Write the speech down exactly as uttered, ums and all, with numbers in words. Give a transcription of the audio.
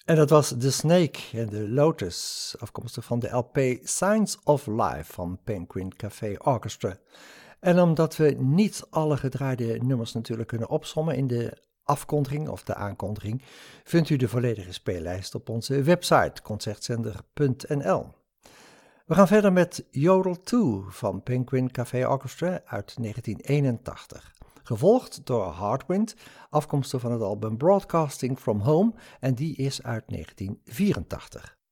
En dat was The Snake en The Lotus, afkomstig van de L P Signs of Life van Penguin Café Orchestra. En omdat we niet alle gedraaide nummers natuurlijk kunnen opsommen in de afkondiging of de aankondiging, vindt u de volledige speellijst op onze website concertzender punt n l. We gaan verder met Yodel twee van Penguin Café Orchestra uit negentien eenentachtig. Gevolgd door Heartwind, afkomstig van het album Broadcasting from Home, en die is uit negentien vierentachtig.